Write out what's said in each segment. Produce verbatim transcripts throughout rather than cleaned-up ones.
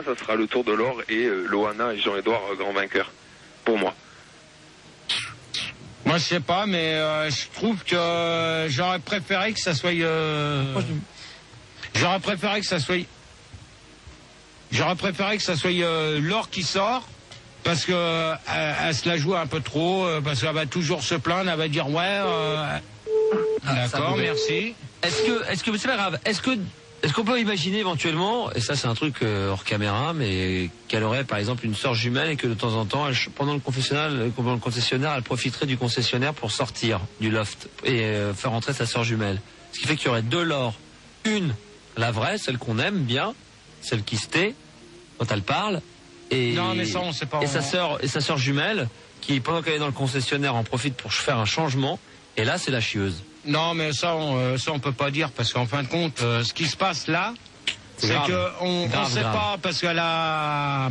Ça sera le Tour de l'Or et euh, Loana et Jean-Edouard euh, grand vainqueur, pour moi. Moi je sais pas, mais euh, je trouve que euh, j'aurais préféré que ça soit... Euh, j'aurais préféré que ça soit... J'aurais préféré que ça soit euh, l'Or qui sort, parce que euh, elle, elle se la joue un peu trop, euh, parce qu'elle va toujours se plaindre, elle va dire ouais... Euh, ah, d'accord, merci. Est-ce que, est-ce que, c'est pas grave, est-ce que... Est-ce qu'on peut imaginer éventuellement, et ça c'est un truc euh, hors caméra, mais qu'elle aurait par exemple une sœur jumelle et que de temps en temps, elle, pendant le confessionnal, pendant le concessionnaire, elle profiterait du concessionnaire pour sortir du loft et euh, faire entrer sa sœur jumelle. Ce qui fait qu'il y aurait deux Laure. Une, la vraie, celle qu'on aime bien, celle qui se tait quand elle parle, et, non, mais ça, on sait pas, et on... sa sœur et sa sœur jumelle qui pendant qu'elle est dans le concessionnaire en profite pour faire un changement. Et là, c'est la chieuse. Non, mais ça, on, euh, ça, on peut pas dire, parce qu'en fin de compte, euh, ce qui se passe là, c'est que on, on sait grave. pas, parce qu'elle a,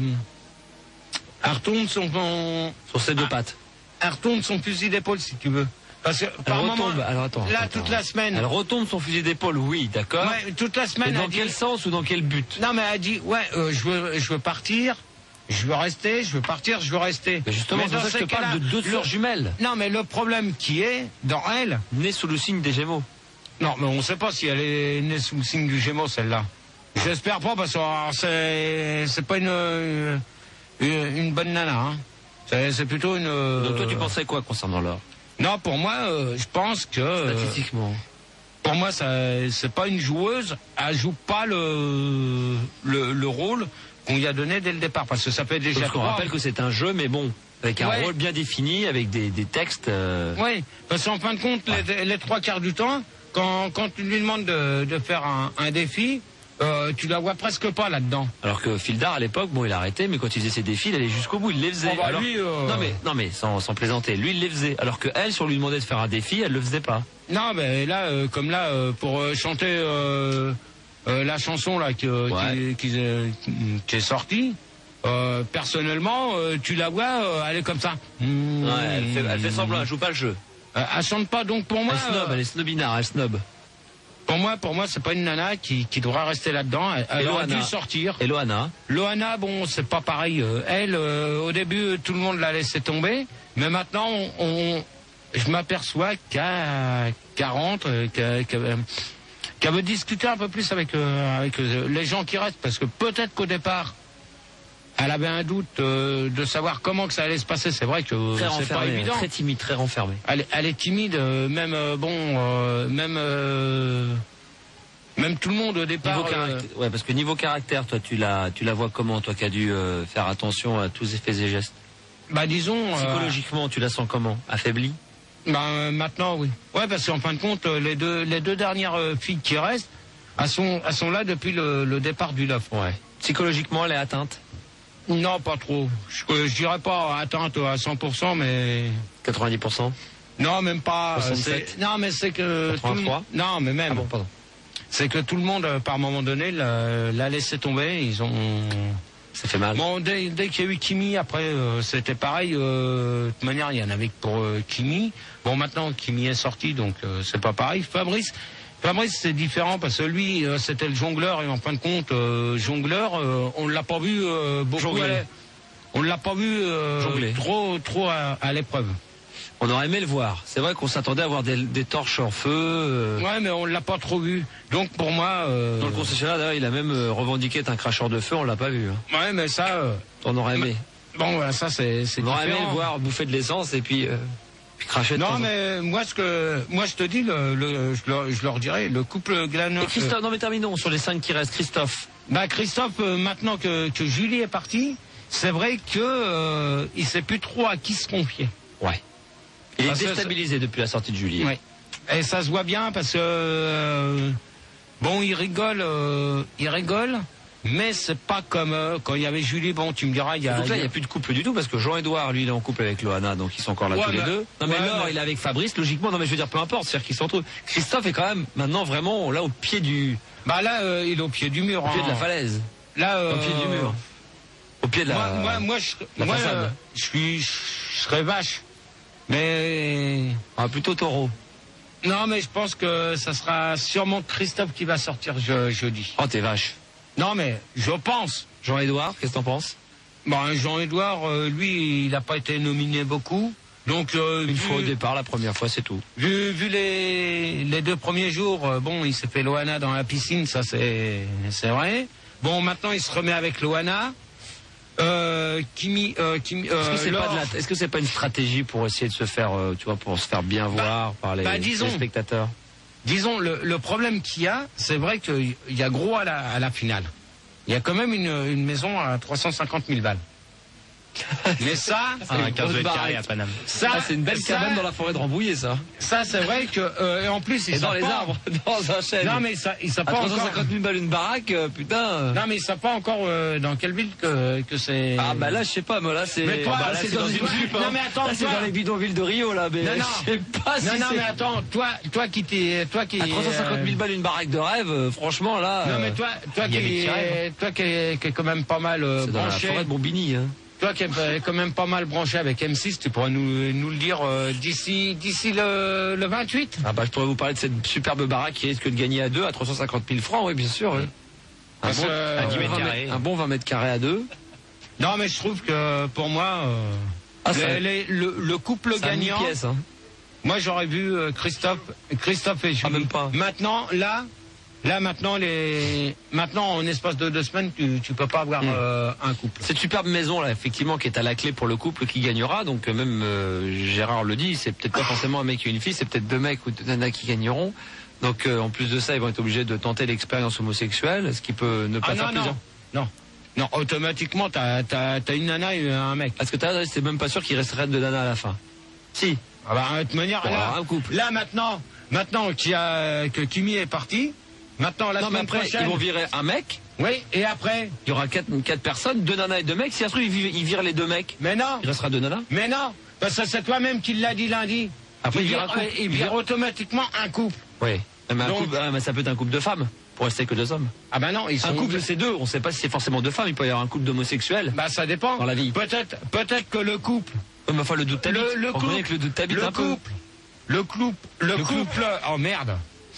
elle retourne son, son sur ses deux pattes. Elle retourne son fusil d'épaule, si tu veux. Parce que elle par retombe. moment, alors attends. là, attends, toute la semaine. Elle retombe son fusil d'épaule, oui, d'accord. Ouais, toute la semaine. Mais dans elle quel dit... sens ou dans quel but? Non, mais elle dit, ouais, euh, je veux, je veux partir. Je veux rester, je veux partir, je veux rester. Mais justement, c'est ça que je te parle de deux sœurs jumelles. Non, mais le problème qui est, dans elle... Née sous le signe des Gémeaux. Non, mais on ne sait pas si elle est née sous le signe du Gémeaux, celle-là. J'espère pas, parce que c'est, c'est pas une, une, une bonne nana. Hein. C'est, c'est plutôt une... Donc toi, tu pensais quoi concernant l'or? Non, pour moi, euh, je pense que... Statistiquement. Pour moi, ça, c'est pas une joueuse. Elle joue pas le, le, le rôle qu'on lui a donné dès le départ, parce que ça fait déjà... Parce qu'on rappelle que c'est un jeu, mais bon, avec un ouais. rôle bien défini, avec des, des textes... Euh... Oui, parce qu'en fin de compte, ouais. les, les trois quarts du temps, quand, quand tu lui demandes de, de faire un, un défi, euh, tu la vois presque pas là-dedans. Alors que Fildar, à l'époque, bon, il a arrêté, mais quand il faisait ses défis, il allait jusqu'au bout, il les faisait. Oh bah Alors... lui, euh... Non mais, non mais sans, sans plaisanter, lui, il les faisait. Alors que elle, si on lui demandait de faire un défi, elle le faisait pas. Non, mais là, euh, comme là, euh, pour euh, chanter... Euh... Euh, la chanson là qui, ouais. qui, qui, qui est sortie, euh, personnellement, euh, tu la vois, euh, elle est comme ça. Mmh. Ouais, elle fait, elle fait semblant, elle joue pas le jeu. Euh, elle chante pas, donc pour moi. Elle snob, euh, elle est snobinard, elle snob. Pour moi, pour moi, c'est pas une nana qui, qui devra rester là-dedans. Elle, elle aurait dû sortir. Et Loana. Loana, bon, c'est pas pareil. Euh, elle, euh, au début, tout le monde l'a laissé tomber, mais maintenant, on, on je m'aperçois qu'à quarante, qu'à, qu'à, qu'elle veut discuter un peu plus avec, euh, avec euh, les gens qui restent, parce que peut-être qu'au départ, elle avait un doute euh, de savoir comment que ça allait se passer. C'est vrai que euh, c'est pas évident. Très timide, très renfermée. Elle, elle est timide, euh, même euh, bon, euh, même euh, même tout le monde au départ. Niveau caractère, euh... ouais, parce que niveau caractère, toi, tu la, tu la vois comment, toi, qui as dû euh, faire attention à tous ses faits et gestes. Bah disons. Psychologiquement, euh... tu la sens comment? Affaiblie? Ben euh, maintenant oui. Ouais, parce qu'en fin de compte euh, les deux les deux dernières euh, filles qui restent, elles sont elles sont là depuis le, le départ du loft. Ouais. Psychologiquement, elle est atteinte? Non, pas trop. Je, euh, je dirais pas atteinte à cent pour cent, mais quatre-vingt-dix pour cent. Non, même pas. soixante-sept. Non, mais c'est que tout le... Non, mais même. Ah bon, pardon. C'est que tout le monde, par moment donné, l'a, l'a laissé tomber. Ils ont. Ça fait mal. Bon, dès, dès qu'il y a eu Kimi, après, euh, c'était pareil. Euh, de toute manière, il y en avait que pour euh, Kimi. Bon, maintenant, Kimi est sorti, donc euh, c'est pas pareil. Fabrice, Fabrice, c'est différent parce que lui, euh, c'était le jongleur et en fin de compte, euh, jongleur, euh, on l'a pas vu euh, beaucoup. À on l'a pas vu euh, trop, trop à, à l'épreuve. On aurait aimé le voir. C'est vrai qu'on s'attendait à avoir des, des torches en feu. Euh... Ouais, mais on l'a pas trop vu. Donc pour moi. Euh... Dans le concessionnaire, d'ailleurs, il a même euh, revendiqué être un cracheur de feu. On l'a pas vu. Hein. Ouais, mais ça. Euh... On aurait aimé. Mais... Bon, voilà, ça c'est. c'est on aurait différent. aimé le voir bouffer de l'essence et puis, euh, puis cracher. De non, temps mais moi ce que, moi je te dis, le, le, je, leur, je leur dirais, le couple Glaneux. Et Christophe, euh... non mais terminons sur les cinq qui restent. Christophe. Bah Christophe, euh, maintenant que, que Julie est partie, c'est vrai que euh, il sait plus trop à qui se confier. Ouais. Il est déstabilisé depuis la sortie de Julie. Oui. Et ça se voit bien parce que euh, bon, il rigole, euh, il rigole, mais c'est pas comme euh, quand il y avait Julie. Bon, tu me diras, il y a. Donc là, il n'y a plus de couple du tout parce que Jean-Edouard, lui, il est en couple avec Loana, donc ils sont encore là ouais, tous bah, les deux. Non mais ouais, Laure, mais... il est avec Fabrice, logiquement. Non mais je veux dire, peu importe, c'est-à-dire qu'ils se retrouvent. Christophe est quand même maintenant vraiment là au pied du. Bah là, euh, il est au pied du mur. Au pied hein. de la falaise. Là, euh... au pied du mur. Au pied de la. Moi, moi, moi je, la moi, façade. Euh, je suis, je serais vache. Mais. Ah, plutôt taureau. Non, mais je pense que ça sera sûrement Christophe qui va sortir je, jeudi. Oh, t'es vache. Non, mais je pense. Jean-Édouard, qu'est-ce que t'en penses? Bon, Jean-Édouard, euh, lui, il n'a pas été nominé beaucoup. Donc, euh, Une vu, fois au départ, la première fois, c'est tout. Vu, vu les, les deux premiers jours, euh, bon, il s'est fait Loana dans la piscine, ça c'est c'est vrai. Bon, maintenant, il se remet avec Loana. Euh, Kimi, euh, Kimi, euh, Est-ce que c'est Laure- pas de la- est-ce que c'est pas une stratégie pour essayer de se faire, euh, tu vois, pour se faire bien voir par les, bah, disons. les spectateurs? Disons, le, le problème qu'il y a, c'est vrai qu'il y a gros à la, à la finale. Il y a quand même une, une maison à trois cent cinquante mille balles. Mais ça, Ah, une un quinze grosse mètres carrés baraque. à Paname. ça, Ah, c'est une belle ça- cabane dans la forêt de Rambouillet, ça. Ça, c'est vrai que, euh, et en plus, ils Et dans savent les pas- arbres, dans un chêne. Non, mais ça, ils savent à pas trois encore. cent cinquante mille balles une baraque, euh, putain. Non, mais ils savent pas encore euh, dans quelle ville que, que c'est. Ah bah là, je sais pas, moi là, c'est. Mais toi, bah, là, c'est c'est dans dans une une jupe, hein. Non, mais attends, Là, c'est toi- dans les bidonvilles de Rio, là, mais Non, non. je sais pas si Non, non, c'est- mais attends, toi, toi qui t'es, toi qui. À trois cent cinquante mille euh, balles une baraque de rêve, euh, franchement, là. Non, euh, mais toi, toi il y avait qui, qui rêve, toi qui est, qui est quand même pas mal euh, c'est dans la branché. forêt de Bombini, hein. Toi qui es quand même pas mal branché avec M six, tu pourras nous, nous le dire euh, d'ici, d'ici le, le vingt-huit. Ah bah je pourrais vous parler de cette superbe baraque qui risque de gagner à deux à trois cent cinquante mille francs, oui bien sûr. Oui. Un, Parce bon, que, un euh, bon dix mètres vingt carrés. mètres- un bon vingt mètres carrés à deux. Non, mais je trouve que pour moi, euh, Ah, ça- les- les- le, le couple C'est à mille gagnant. pièces, hein. Moi, j'aurais vu euh, Christophe, Christophe et Julie. Ah, même pas. Maintenant, là, là, maintenant, les, maintenant, en espace de deux semaines, tu, tu peux pas avoir Mm. euh, un couple. Cette superbe maison là, effectivement, qui est à la clé pour le couple qui gagnera. Donc euh, même euh, Gérard le dit, c'est peut-être pas forcément un mec et une fille, c'est peut-être deux mecs ou deux nanas qui gagneront. Donc euh, en plus de ça, ils vont être obligés de tenter l'expérience homosexuelle, ce qui peut ne pas Ah faire non, plaisir. non, non, non, automatiquement, t'as, t'as, t'as une nana et un mec. Parce que t'as, c'est même pas sûr qu'il resterait de nanas à la fin. Si. Ah bah, de toute manière, Pour là, avoir un couple. là, maintenant, maintenant qu'il y a, que Kimi est parti, maintenant, la Non mais semaine après, prochaine. ils vont virer un mec. Oui, et après. Il y aura quatre, quatre personnes, deux nanas et deux mecs. Si ça se trouve, ils, vi- ils virent les deux mecs. Mais non, Il restera deux nanas. mais non, parce que c'est toi-même qui l'as dit lundi. Après, il il vire vire, un couple. il vire automatiquement un couple. Oui. Mais, un Donc- couple, ah, mais ça peut être un couple de femmes, pour rester que deux hommes. Ah bah non, ils sont. Un couple, c'est deux. On ne sait pas si c'est forcément deux femmes. Il peut y avoir un couple d'homosexuels. Bah ça dépend. Dans la vie. Peut-être, peut-être que le couple, Oh, mais enfin, le doute t'habite. le, le On couple, connaît que le doute t'habite le un peu. couple, le couple, le, couple, oh merde,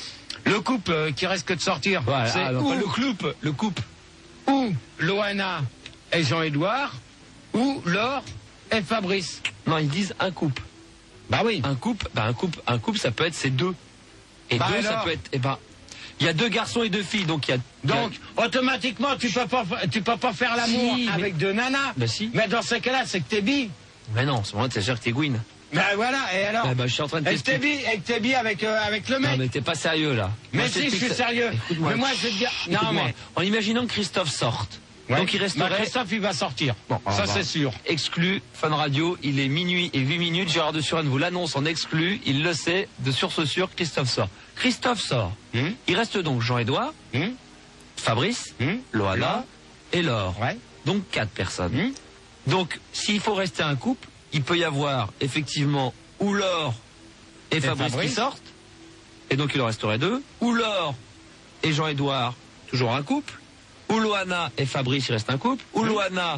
le couple euh, qui reste que de sortir, Voilà, c'est ah, ou, enfin, le couple, le couple. ou Loana et Jean-Édouard, ou Laure et Fabrice. Non, ils disent un couple. Bah oui. Un couple, bah un couple, un couple, ça peut être ces deux. Et Bah deux, ça alors peut être. Eh ben, il y a deux garçons et deux filles, donc il y a. Donc automatiquement tu peux pas, tu peux pas faire l'amour Si, mais- avec deux nanas. Bah si. Mais dans ces cas-là, c'est que t'es bi. Mais non, c'est moment, c'est sûr que t'es Gwyn. Bah voilà. Et alors Ah bah, je suis en train de Et que t'es t'expliquer. bi, et que t'es bi avec euh, avec le Non, mec. mais t'es pas sérieux là. Mais Moi, si, je t'explique suis ça. sérieux. Écoute-moi. Mais moi, je vais te dire. Non, Écoute-moi. mais. En imaginant que Christophe sorte. Ouais. Donc il Bah, resterait. Christophe, il va sortir. Bon, ça, on va c'est voir. sûr. Exclu, Fun Radio, il est minuit et huit minutes. Gérard de Suren vous l'annonce en exclu. Il le sait, de source sûre, Christophe sort. Christophe sort. Hum, Il reste donc Jean-Édouard, hum, Fabrice, hum. Loana et Laure. Ouais. Donc quatre personnes. Hum. Donc s'il faut rester un couple, il peut y avoir effectivement ou Laure et, Fabrice, Fabrice. qui sortent. Et donc il en resterait deux. Ou Laure et Jean-Édouard, toujours un couple. Ou Loana et Fabrice, il reste un couple. Ou Loana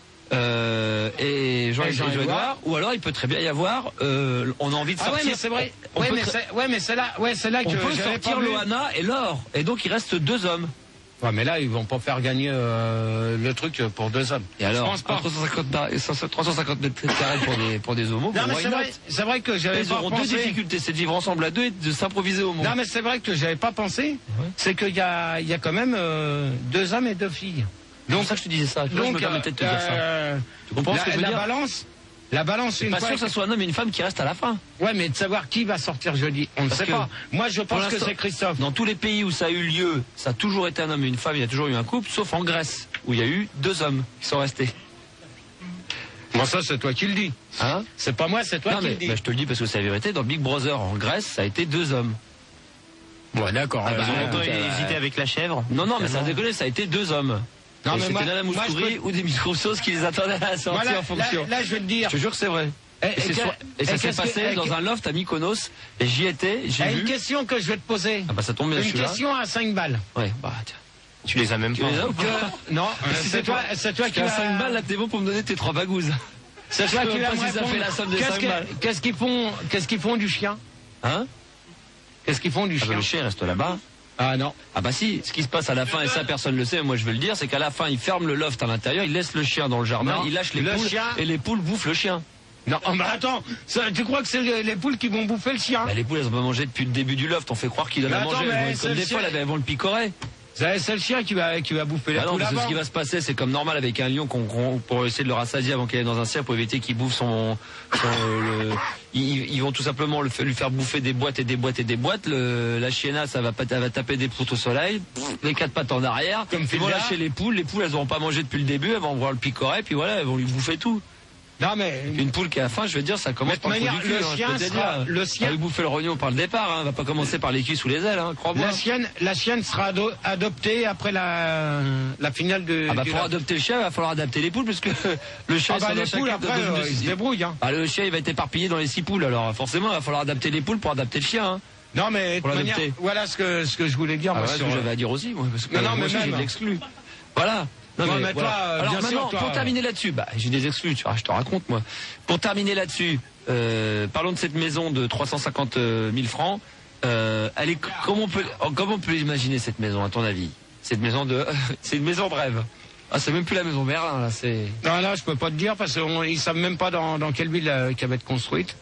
euh, et Jean- Et et Jean-Édouard. Jean-Édouard. Ou alors il peut très bien y avoir, euh, on a envie de Ah sortir. ouais, mais c'est vrai. On Ouais, peut mais très- c'est, ouais, mais c'est là, ouais, c'est là que on peut j'avais sortir pas vu. Loana et Laure. Et donc il reste deux hommes. Ouais, mais là, ils vont pas faire gagner euh, le truc pour deux hommes. Et alors, je pense pas. trois cent cinquante bar- trois cent cinquante mètres carrés pour des, pour des homos, Non, bon, mais why c'est not? vrai, c'est vrai que j'avais Ils pas auront deux pensé. difficultés, c'est de vivre ensemble à deux et de s'improviser au monde. Non, mais c'est vrai que j'avais pas pensé. C'est qu'il y a, il y a quand même euh, deux hommes et deux filles. C'est pour Donc, ça que je te disais ça. Tu vois, je me donc, permettais de te dire ça. euh, Tu comprends la, ce que je veux la dire balance, la balance, C'est une pas fois sûr que ça soit un homme et une femme qui restent à la fin. Ouais, mais de savoir qui va sortir jeudi, on ne Parce sait que pas. Moi, je pour pense que l'instant- c'est Christophe. Dans tous les pays où ça a eu lieu, ça a toujours été un homme et une femme, il y a toujours eu un couple, sauf en Grèce, où il y a eu deux hommes qui sont restés. Bon, ça, c'est toi qui le dis. Hein C'est pas moi, c'est toi Non qui mais le dis. bah, je te le dis parce que c'est la vérité, dans Big Brother en Grèce, ça a été deux hommes. Ouais, d'accord. Ah bah, euh, Ils ont longtemps euh, hésité avec la chèvre. Non, non, mais ça Tellement. déconne, ça a été deux hommes. Non, Et mais c'était moi- Nana moi, je Mouskouri peux- ou des microsos qui les attendaient à la sortie Voilà, en fonction. là, là, je vais te dire. Je te jure que c'est vrai. Et, Et, et c'est que- soit- et ça et s'est qu'est-ce que- passé et dans que- un loft à Mykonos, et j'y étais, j'ai Eh, vu. une question que je vais te poser. Ah bah ça tombe bien, Une je suis là. question à cinq balles. Ouais, bah tiens. Tu les as même Tu pas. les as ou Que- pas non, euh, Si c'est toi, c'est toi Qui qui a vas- cinq balles, là t'es bon pour me donner tes trois bagouzes. C'est Je toi sais qui même vas pas me si ça répondre. fait la somme de Qu'est-ce cinq que- balles. Qu'est-ce qu'ils font, qu'est-ce qu'ils font du chien? Hein Qu'est-ce qu'ils font du Ah bah, chien? le chien reste là-bas. Ah non. Ah bah si, ce qui se passe à la fin, et ça personne le sait, moi je veux le dire, c'est qu'à la fin, il ferme le loft à l'intérieur, il laisse le chien dans le jardin, Non, il lâche les le poules, chien- et les poules bouffent le chien. Non, oh, mais attends, ça, tu crois que c'est les, les poules qui vont bouffer le chien? Bah, les poules, elles ont pas mangé depuis le début du loft, on fait croire qu'ils donnent Mais à attends, manger, mais elles vont être c'est comme le des chien. folles, elles vont le picorer. C'est c'est le chien qui va, qui va bouffer les Bah non, poules parce que ce avant. qui va se passer, c'est comme normal avec un lion qu'on, qu'on- pour essayer de le rassasier avant qu'il aille dans un cerf, pour éviter qu'il bouffe son, son, euh, le, ils, ils vont tout simplement le, fa- lui faire bouffer des boîtes et des boîtes et des boîtes. Le, la chiennasse, ça va, pas- elle va taper des proutes au soleil, les quatre pattes en arrière. Comme Ils vont Phil lâcher les poules, les poules, elles n'auront pas mangé depuis le début, elles vont voir le picorer, puis voilà, elles vont lui bouffer tout. Non, mais. Une poule qui a faim, je veux dire, ça commence Mais de par le trou manière, du cul, le hein, je chien peux te sera- dire. le chien- Elle va lui bouffer le rognon par le départ, hein, elle va pas commencer par les cuisses ou les ailes, hein, crois-moi. La chienne, la chienne sera ado- adoptée après la, la finale de. Ah bah du pour loft. adopter le chien, il va falloir adapter les poules parce que le chien Ah bah ça doit les poules chacun après, de- euh, de- ils se débrouillent. Hein. Ah, le chien il va être éparpillé dans les six poules, alors forcément il va falloir adapter les poules pour adapter le chien. Hein. Non, mais de Pour manière, l'adopter. voilà ce que, ce que je voulais dire. Ah moi, ouais, ce sur- que j'avais à dire aussi, moi, parce que Non, non, moi mais aussi, même. j'ai de l'exclu. Voilà. Non, Ouais, mais mais voilà. toi, euh, Alors bien maintenant, sûr, toi, pour euh, terminer là-dessus, bah, j'ai des exclus, tu vois, je te raconte moi. Pour terminer là-dessus, euh, parlons de cette maison de trois cent cinquante mille francs. Euh, elle est, comment on peut, comment on peut imaginer cette maison à ton avis? Cette maison de, c'est une maison de rêve. Ah, c'est même plus la maison Merlin, là, c'est. Non, là, je peux pas te dire parce qu'ils savent même pas dans, dans quelle ville euh, qu'elle va être construite.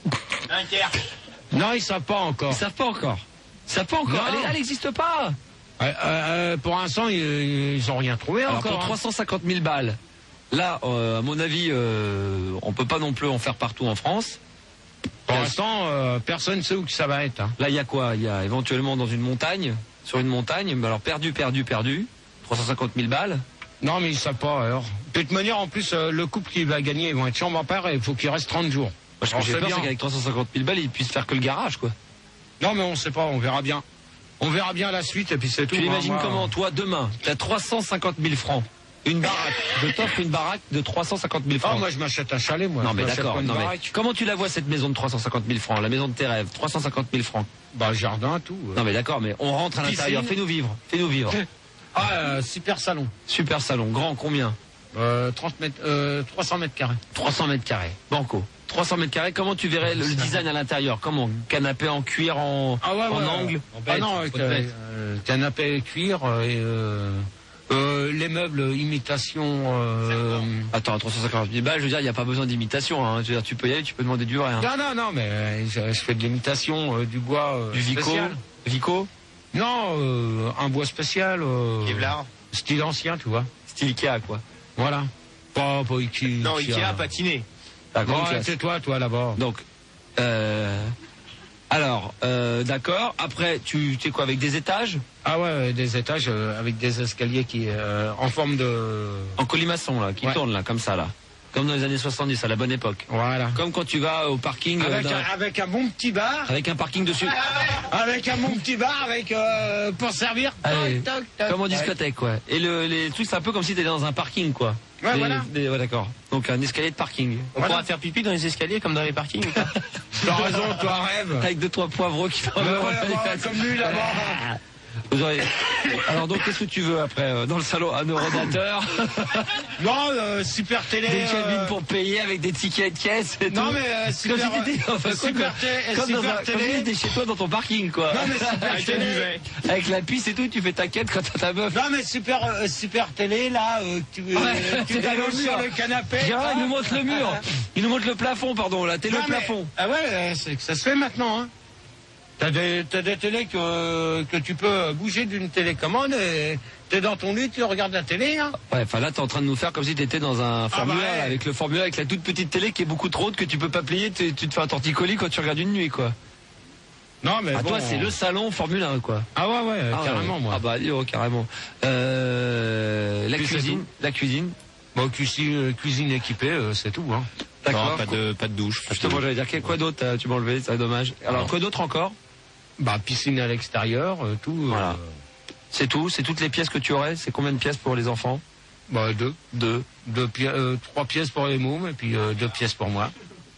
Non, ils savent pas encore. Ils savent pas encore. Ils savent pas encore. Non. Elle, elle n'existe pas. Euh, euh, pour l'instant, ils, ils ont rien trouvé Alors encore. pour hein. trois cent cinquante mille balles, là, euh, à mon avis, euh, on peut pas non plus en faire partout en France. Pour l'instant, euh, personne ne sait où que ça va être. Hein. Là, il y a quoi? Il y a éventuellement dans une montagne, sur une montagne, mais alors perdu, perdu, perdu. trois cent cinquante mille balles. Non, mais ils savent pas alors. De toute manière, en plus, euh, le couple qui va gagner, ils vont être chambre à part et il faut qu'il reste trente jours. Moi, ce que Alors, j'ai c'est peur, bien. c'est qu'avec trois cent cinquante mille balles, ils puissent faire que le garage, quoi. Non, mais on sait pas, on verra bien. On verra bien la suite et puis c'est tout. Tu l'imagines hein, moi. comment, toi, demain, tu as trois cent cinquante mille francs, une baraque, je t'offre une baraque de trois cent cinquante mille Ah, francs. moi, je m'achète un chalet, moi. non Je mais m'achète d'accord, pas une non mais baraque. comment tu la vois cette maison de trois cent cinquante mille francs, la maison de tes rêves, trois cent cinquante mille francs. Bah, jardin, tout. euh. Non mais d'accord, mais on rentre à Piscine. l'intérieur, fais-nous vivre, fais-nous vivre. Ah, euh, super salon. Super salon, grand, combien? Euh, trente mètres, euh, trois cents mètres carrés. trois cents mètres carrés, banco. trois cents mètres carrés, comment tu verrais le, le design à l'intérieur? Comment? Canapé en cuir, en, Ah ouais, en ouais, angle? Ah non, avec, euh, euh, canapé cuir euh, et euh, euh, les meubles imitation. Euh, Attends, trois cent cinquante mille balles, je veux dire, il n'y a pas besoin d'imitation. Hein. Je veux dire, tu peux y aller, tu peux demander du vrai. Hein. Non, non, non, mais euh, je, je fais de l'imitation euh, du bois euh, Du Vico? spécial. Vico? Non, euh, un bois spécial. Euh, Kevlar. style ancien, tu vois. Style Ikea, quoi. Voilà. Pas, pas Ikea. Non, Ikea patiné. La grande Ouais, classe. c'est toi, toi là-bas. Donc, euh, alors, euh, d'accord. Après, tu tu sais quoi, avec des étages? Ah ouais, ouais, des étages euh, avec des escaliers qui euh, en forme de. En colimaçon, là, qui Ouais. tournent, là, comme ça, là. Comme dans les années soixante-dix, à la bonne époque. Voilà. Comme quand tu vas au parking. euh, Avec d'un- un, avec un bon petit bar. avec un parking dessus. Avec un bon petit bar avec euh, pour servir. Allez, Toc, toc, toc. Comme en discothèque, quoi. Et le, les trucs, c'est un peu comme si t'étais dans un parking, quoi. Ouais, Des- voilà. des- ouais, d'accord. Donc un escalier de parking. On Voilà. pourra faire pipi dans les escaliers comme dans les parkings ou pas? T'as raison, toi rêve. Avec deux, trois poivrons qui t'en Mais vont. ouais, ouais, comme lui là-bas. Vous aurez- Alors donc, qu'est-ce que tu veux après euh, dans le salon? Un eurodateur, Non, euh, super télé. des euh, cabines pour payer avec des tickets de caisse et Non tout. mais euh, Comme super, si t'étais enfin, quoi, super, quoi. télé, Comme, dans super un, comme si télé. t'étais chez toi dans ton parking, quoi. Non mais super Avec un télé. duvet. Avec la pisse et tout, tu fais ta quête quand t'as ta meuf. Non mais super euh, super télé là, euh, tu, euh, Ouais, tu t'es t'allonges dans le sur mur. le canapé. Gérard, il hop. nous montre le mur. Il nous montre le plafond, pardon, là. T'es le Non, mais- plafond. Ah ouais, euh, c'est que ça se fait maintenant. Hein. T'as des, t'as des télés que, que tu peux bouger d'une télécommande et t'es dans ton lit, tu regardes la télé. Hein. Ouais, enfin là, t'es en train de nous faire comme si t'étais dans un Formule bah un, ouais. là, avec le Formule un, avec la toute petite télé qui est beaucoup trop haute que tu peux pas plier, tu, tu te fais un torticolis quand tu regardes une nuit, quoi. Non mais Ah, bon, toi, c'est le salon Formule un, quoi. Ah ouais ouais, Ah, carrément ouais. moi. Ah bah, dis donc, carrément. Euh, la Puis c'est cuisine, la cuisine. Bon, cuisine, euh, cuisine équipée, euh, c'est tout. Hein. D'accord. Non, pas de, pas de douche. pas de Justement, douche. j'allais dire, quel- quoi d'autre euh, tu m'as enlevé, c'est dommage. Alors, Non. quoi d'autre encore? Bah piscine à l'extérieur, euh, tout. euh, Voilà. C'est tout, c'est toutes les pièces que tu aurais. C'est combien de pièces pour les enfants? Bah deux, Deux. deux pi- euh, trois pièces pour les mômes et puis euh, deux pièces pour moi.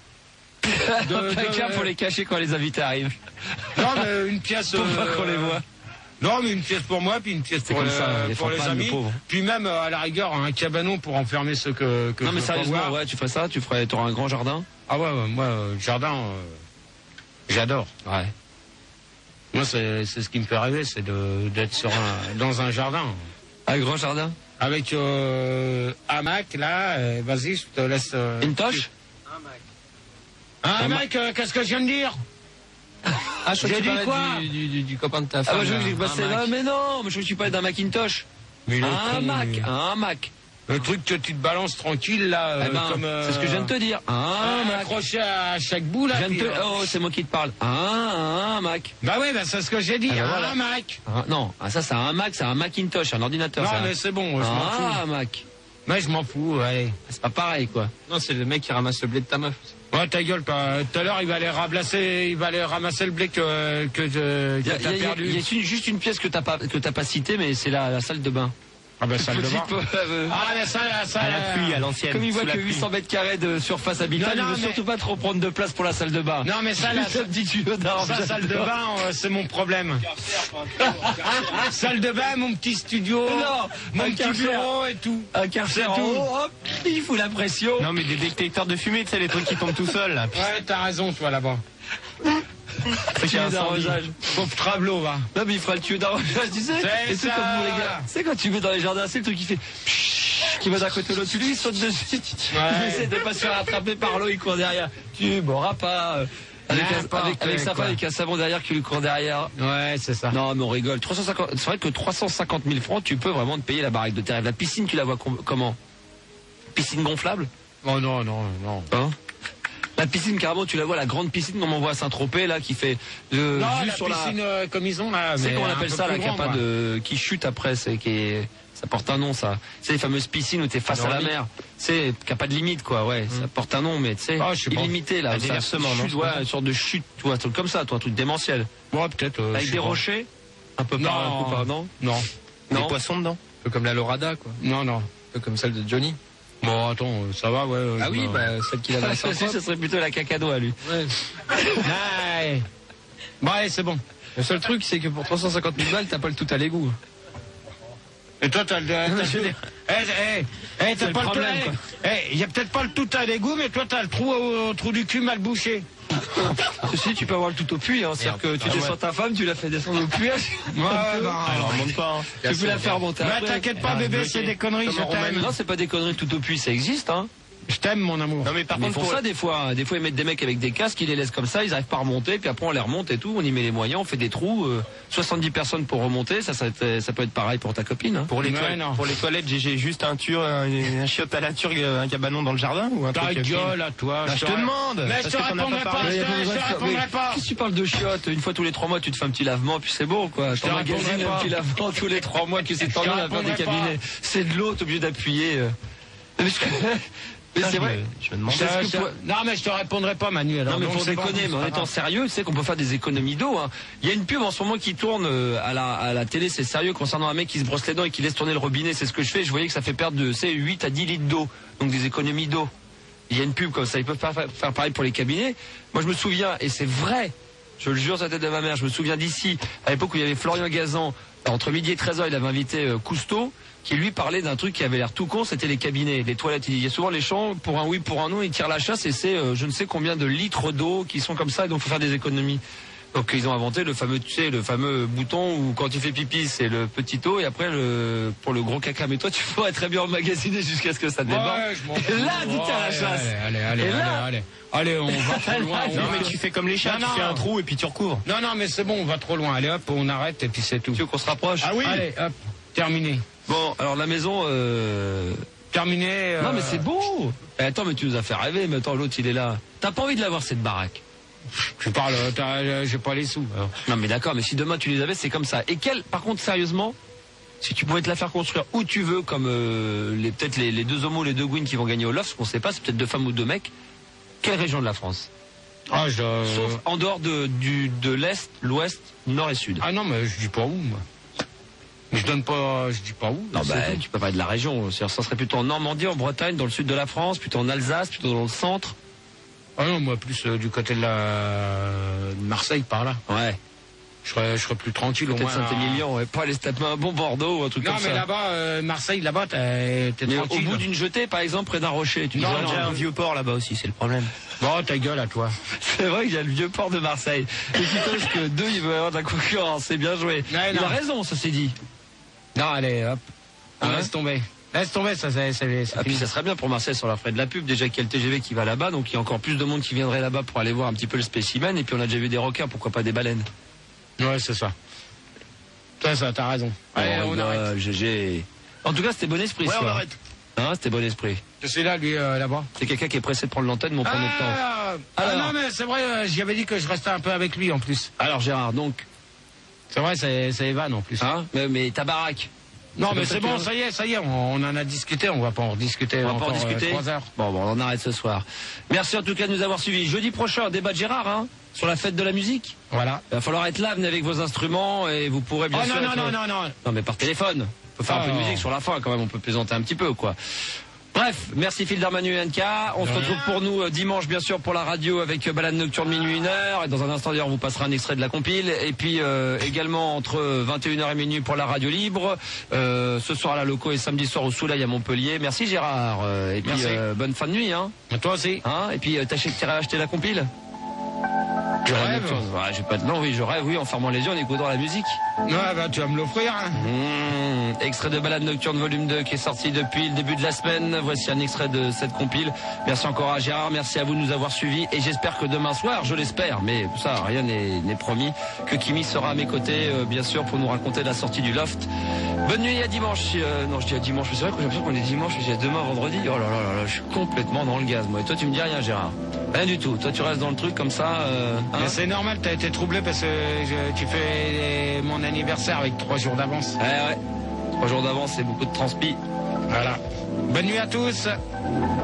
Deux- Chacun deux- pour les cacher quand les invités arrivent. Non mais une pièce. Pour pas euh, qu'on les voit. Non mais une pièce pour moi puis une pièce C'est pour, comme les, ça, les pour les fanfanes, amis. le pauvre. Puis même euh, à la rigueur un cabanon pour enfermer ceux que. que Non, je mais veux pas sérieusement, voir. ouais, tu ferais ça, tu ferais, t'auras un grand jardin. Ah ouais, ouais, moi euh, le jardin, euh, j'adore. Ouais. Moi, c'est c'est ce qui me fait rêver, c'est de d'être sur un, dans un jardin. Un grand jardin. Avec euh, hamac, là, euh, vas-y, je te laisse... Euh, Une toche. Un hamac, euh, qu'est-ce que je viens de dire? Ah, je J'ai crois que tu dit parlais quoi du, du, du, du copain de ta Ah femme. bah je là. veux que Un là, Mac. mais non, mais je veux que tu parlais d'un Macintosh. Mais le Un con, Mac, lui. un Mac. Le truc que tu te balances tranquille, là, euh, Eh ben, comme... euh, c'est ce que je viens de te dire. Un ah, Mac. accroché à chaque bout, là. Je viens de puis, te- euh, Oh, c'est moi qui te parle. Un, un Mac. Bah oui, bah c'est ce que j'ai dit, Ah, bah, un voilà. hamac. Un- non, ah, ça c'est un Mac, c'est un Macintosh, un ordinateur. Non, ça. mais c'est bon, je m'en fous. Ah, Mac. Mais je m'en fous, allez. C'est pas pareil, quoi. Non, c'est le mec qui ramasse le blé de ta meuf. Ouais, ta gueule, pas. Tout à l'heure, il va aller ramasser, il va aller ramasser le blé que, que, que Il y a, t'as il y a- perdu. il y a une- juste une pièce que t'as pas, que t'as pas citée, mais c'est la, la salle de bain. Ah ben, salle de bain. Petit peu, euh, Ah, mais ça, là, ça. À la là. pluie, à l'ancienne. Comme il voit sous la que pluie. huit cents mètres carrés de surface habitable, Non, non, il veut mais- surtout pas trop prendre de place pour la salle de bain. Non, mais ça, là, Juste un petit tuyau d'arbre. ça, salle de bain, euh, c'est mon problème. Salle de bain, mon petit studio, Non, mon un petit carcer. bureau et tout. Un carcer C'est en tout. haut, hop, il fout la pression. Non, mais des détecteurs de fumée, tu sais, les trucs qui tombent tout seuls, là. Ouais, t'as raison, toi, là-bas. C'est qu'il y a Tuyau un d'arrosage. Pauvre Travelot, va. Non, mais il fera le tuyau d'arrosage, tu sais. C'est Et tout ça. comme pour les gars. Tu sais, quand tu mets dans les jardins, c'est le truc qui fait. Qui va d'un côté à l'autre, lui il saute dessus. Ouais. Il essaie de pas se faire attraper par l'eau, il court derrière. Tu m'auras pas. euh, Avec, un- N'importe avec, avec sa quoi. femme, avec un savon derrière qui lui court derrière. Ouais, c'est ça. Non, mais on rigole. trois cent cinquante C'est vrai que trois cent cinquante mille francs, tu peux vraiment te payer la baraque de terre. La piscine, tu la vois com- comment? Piscine gonflable? Oh non, non, non. Hein? La piscine, carrément, tu la vois, la grande piscine qu'on m'envoie à Saint-Tropez, là, qui fait euh, Non, vue la sur piscine euh, comme ils ont, là. C'est mais comment on un appelle peu ça, plus là, qui a grande, pas quoi. de, qui chute après, c'est, qui est, ça porte un nom, ça. C'est les fameuses piscines où t'es face Dans à la la vie. mer. C'est, qui a pas de limite, quoi, ouais. Ça porte un nom, mais tu sais, Ah, je sais pas. illimité, là. Un ça, déversement, non, chute, c'est ouais, pas ça. une sorte de chute, tu vois, un truc comme ça, toi, un truc démentiel. Ouais, peut-être. euh, je Avec sais des pas. rochers, un peu Non. par un coup par non? Non. Des Non. poissons dedans. Un peu comme la Lorada, quoi. Non, non. Un peu comme celle de Johnny. Bon, attends, euh, ça va, ouais. euh, Ah je oui, me- bah, celle qu'il avait à Ça, Saint-Tropez. ça serait plutôt la cacado à lui. Ouais. Ouais. Bon, allez, c'est bon. Le seul truc, c'est que pour trois cent cinquante mille balles, t'as pas le tout à l'égout. Et toi, t'as le. t'as le- je veux dire- Eh, eh, eh, t'as le pas le problème, tout. Eh, il y a peut-être pas le tout à l'égout, mais toi, t'as le trou au, au trou du cul mal bouché. Ceci, tu peux avoir le tout au puits, hein. C'est-à-dire que tu Ah descends ouais. ta femme, tu la fais descendre au puits. Ouais, bah. Alors, monte pas, hein. Tu peux la faire monter Mais après. t'inquiète pas, Ah, bébé, bloqué. c'est des conneries, je Comme en t'aime. Non, c'est pas des conneries, tout au puits, ça existe, hein. Je t'aime, mon amour. Non, mais par Mais ils contre, font pour... ça des fois. hein. Des fois, ils mettent des mecs avec des casques, ils les laissent comme ça, ils arrivent pas à remonter, puis après on les remonte et tout, on y met les moyens, on fait des trous, euh, soixante-dix personnes pour remonter, ça, ça, ça peut être pareil pour ta copine. Hein. Pour les, Ouais, toilettes, non. pour les toilettes, G G, juste un tur, un, un chiotte à la turque, un cabanon dans le jardin ou un Ta truc. gueule à toi. Bah, je te ré- demande. Mais je parce te que t'en as répondrai pas, parlé. je te- je te répondrai pas. Qu'est-ce que tu parles de chiottes? Une fois tous les trois mois, tu te fais un petit lavement, puis c'est bon, quoi. te T'emmagasines répondrai un pas. petit lavement tous les trois mois qui s'est te tendu à faire des répondrai pas. cabinets. C'est de l'eau, t'es obligé d'appuyer. euh. Mais je- mais Putain, c'est je vrai. me- Je me demande. Je- Est-ce que je- pour- Non, mais je te répondrai pas, Manu. Alors, Non mais donc, pour c'est bon, déconner, c'est mais en pas étant grave. sérieux, tu sais qu'on peut faire des économies d'eau. Hein. Il y a une pub en ce moment qui tourne euh, à la, à la télé, c'est sérieux, concernant un mec qui se brosse les dents et qui laisse tourner le robinet. C'est ce que je fais. Je voyais que ça fait perdre de c'est huit à dix litres d'eau, donc des économies d'eau. Il y a une pub comme ça. Ils peuvent pas fa- faire pareil pour les cabinets. Moi, je me souviens, et c'est vrai, je le jure sur la tête de ma mère, je me souviens d'ici, à l'époque où il y avait Florian Gazan, entre midi et treize heures, il avait invité euh, Cousteau, qui lui parlait d'un truc qui avait l'air tout con, c'était les cabinets, les toilettes. Il y a souvent les champs, pour un oui, pour un non, ils tirent la chasse et c'est euh, je ne sais combien de litres d'eau qui sont comme ça, et donc il faut faire des économies. Donc ils ont inventé le fameux, tu sais, le fameux bouton où quand tu fais pipi, c'est le petit eau, et après le pour le gros caca. Mais toi, tu pourrais très bien emmagasiner jusqu'à ce que ça déborde. Ouais, je m'en Et fous. là, tu tires la Ouais, chasse. Allez, allez, Et allez, là- allez, allez. Allez, on va trop loin. on Non, va- mais tu fais comme les chats, Non, tu non. fais un trou et puis tu recouvres. Non, non, mais c'est bon, on va trop loin. Allez, hop, on arrête et puis c'est tout. Tu veux qu'on se rapproche? Ah oui. Allez, hop, terminé. Bon, alors la maison. Euh... Terminé. euh, Non mais c'est beau. Eh, attends, mais tu nous as fait rêver. Mais attends, l'autre il est là. T'as pas envie de l'avoir cette baraque? Tu parles, euh, t'as- euh, j'ai pas les sous. alors. Non mais d'accord, mais si demain tu les avais, c'est comme ça. Et quel, par contre, sérieusement, si tu pouvais te la faire construire où tu veux, comme euh, les peut-être les, les deux homos, les deux Gwyn qui vont gagner au loft, ce qu'on sait pas, c'est peut-être deux femmes ou deux mecs. Quelle région de la France? Ah, je... Sauf en dehors de du de l'est, l'ouest, nord et sud. Ah non, mais je dis pas où, moi. Je donne pas, je dis pas où. Non, c'est bah, tout. tu peux pas de la région. C'est-à-dire, ça serait plutôt en Normandie, en Bretagne, dans le sud de la France, plutôt en Alsace, plutôt dans le centre. Ah non, moi plus euh, du côté de la de Marseille par là. Ouais. je serais, je serais plus tranquille au Peut-être moins. Saint-Émilion, ouais, pas aller se taper un bon Bordeaux ou un truc Non, comme mais ça. là-bas, euh, Marseille, là-bas, t'es t'es Mais au tranquille. bout d'une jetée, par exemple, près d'un rocher, tu Non, vois, non, Il y a un vieux port là-bas aussi, c'est le problème. Bon, ta gueule à toi. c'est vrai qu'il y a le vieux port de Marseille. Et tu penses que deux, il va y avoir de la concurrence, c'est bien joué. Ouais, il non. a raison, ceci dit. Non, allez, hop. On Hein laisse tomber. Laisse tomber, ça, c'est c'est- c'est Ah, puis fini. ça serait bien pour Marseille sur la ferait de la pub. Déjà qu'il y a le T G V qui va là-bas, donc il y a encore plus de monde qui viendrait là-bas pour aller voir un petit peu le spécimen. Et puis on a déjà vu des requins, pourquoi pas des baleines. Ouais, c'est ça. Ça, ça, t'as raison. Allez, Oh, on bah, arrête. G G. En tout cas, c'était bon esprit. Ouais, ce on soir. arrête. Hein, c'était bon esprit. C'est là, lui, euh, là-bas. C'est quelqu'un qui est pressé de prendre l'antenne, mon premier temps. Ah, ah Alors. non, mais c'est vrai, euh, j'y avais dit que je restais un peu avec lui en plus. Alors Gérard, donc, C'est vrai, c'est c'est Evan en plus. hein, mais, mais ta baraque. non, c'est mais comme ça c'est que bon, tu- ça y est, ça y est, on, on en a discuté, on va pas en rediscuter On va pas encore en discuter. euh, trois heures. Bon, bon, on en arrête ce soir. Merci en tout cas de nous avoir suivis. Jeudi prochain, débat de Gérard, hein, sur la fête de la musique. Voilà. Il va falloir être là, venez avec vos instruments et vous pourrez bien Oh sûr. non, non, être- non, non, non. Non, mais par téléphone. On peut faire un Oh. peu de musique sur la fin quand même, on peut plaisanter un petit peu, quoi. Bref, merci Phil Darmanu et N K. On se retrouve pour nous euh, dimanche, bien sûr, pour la radio avec euh, Balade Nocturne minuit une heure. Et dans un instant, d'ailleurs, on vous passera un extrait de la compile. Et puis euh, également entre vingt et une heures et minuit pour la radio libre. Euh, ce soir à la Loco et samedi soir au Soleil à Montpellier. Merci Gérard. Euh, et puis Merci. euh, bonne fin de nuit, hein. Et toi aussi. Hein, et puis, euh, t'as acheté acheté la compile? Je rêve. Ouais, j'ai pas de... Non, oui, je rêve, oui, en fermant les yeux, en écoutant la musique. Ouais, bah tu vas me l'offrir. Hein. Mmh, extrait de Balade Nocturne volume deux qui est sorti depuis le début de la semaine. Voici un extrait de cette compile. Merci encore à Gérard, merci à vous de nous avoir suivis. Et j'espère que demain soir, je l'espère, mais ça, rien n'est n'est promis, que Kimi sera à mes côtés, euh, bien sûr, pour nous raconter la sortie du Loft. Bonne nuit, à dimanche. Euh, non, je dis à dimanche, mais c'est vrai que j'ai l'impression qu'on est dimanche, je dis à demain, vendredi. Oh là là là là, je suis complètement dans le gaz, moi. Et toi, tu me dis rien, Gérard? Rien du tout. Toi, tu restes dans le truc comme ça. Euh, hein Mais c'est normal, t'as été troublé parce que je- tu fais mon anniversaire avec trois jours d'avance. Ouais, ouais. Trois jours d'avance, c'est beaucoup de transpi. Voilà. Bonne nuit à tous.